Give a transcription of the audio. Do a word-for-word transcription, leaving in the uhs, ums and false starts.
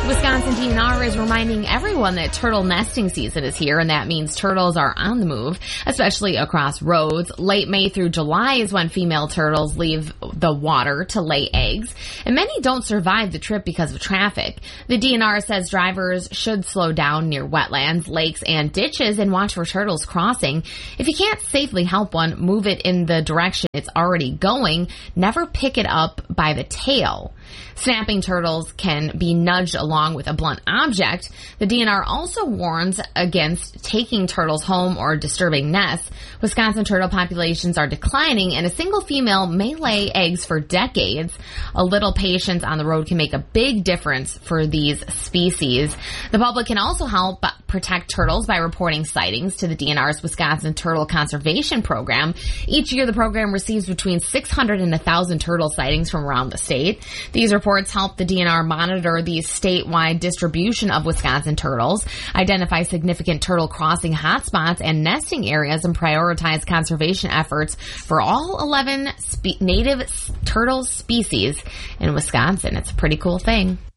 Wisconsin D N R is reminding everyone that turtle nesting season is here, and that means turtles are on the move, especially across roads. Late May through July is when female turtles leave the water to lay eggs, and many don't survive the trip because of traffic. The D N R says drivers should slow down near wetlands, lakes, and ditches and watch for turtles crossing. If you can't safely help one, move it in the direction it's already going. Never pick it up by the tail. Snapping turtles can be nudged along with a blunt object. The D N R also warns against taking turtles home or disturbing nests. Wisconsin turtle populations are declining, and a single female may lay eggs for decades. A little patience on the road can make a big difference for these species. The public can also help protect turtles by reporting sightings to the D N R's Wisconsin Turtle Conservation Program. Each year, the program receives between six hundred and one thousand turtle sightings from around the state. These reports help the D N R monitor the statewide distribution of Wisconsin turtles, identify significant turtle crossing hotspots and nesting areas, and prioritize conservation efforts for all eleven spe- native turtle species in Wisconsin. It's a pretty cool thing.